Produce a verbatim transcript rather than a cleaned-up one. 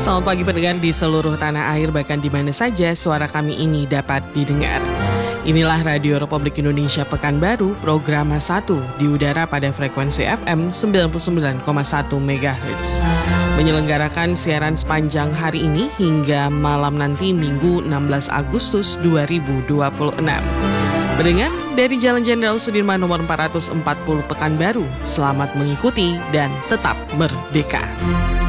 Selamat pagi pendengar di seluruh tanah air, bahkan di mana saja suara kami ini dapat didengar. Inilah Radio Republik Indonesia Pekanbaru, program satu di udara pada frekuensi F M sembilan puluh sembilan koma satu megahertz. Menyelenggarakan siaran sepanjang hari ini hingga malam nanti Minggu enam belas Agustus dua ribu dua puluh enam. Pendengar dari Jalan Jenderal Sudirman nomor empat ratus empat puluh Pekanbaru, selamat mengikuti dan tetap merdeka.